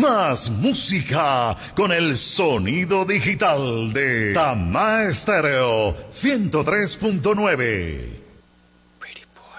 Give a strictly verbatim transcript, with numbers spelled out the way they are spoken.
Más música con el sonido digital de Tama Estéreo ciento tres punto nueve.